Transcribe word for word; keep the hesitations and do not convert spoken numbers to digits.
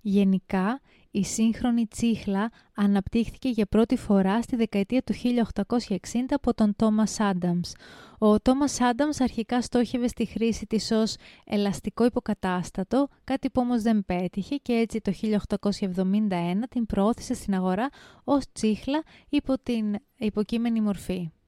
Γενικά, η σύγχρονη τσίχλα αναπτύχθηκε για πρώτη φορά στη δεκαετία του χίλια οκτακόσια εξήντα από τον Τόμας Άνταμς. Ο Τόμας Άνταμς αρχικά στόχευε στη χρήση της ως ελαστικό υποκατάστατο, κάτι που όμως δεν πέτυχε και έτσι το χίλια οκτακόσια εβδομήντα ένα την προώθησε στην αγορά ως τσίχλα υπό την υποκείμενη μορφή.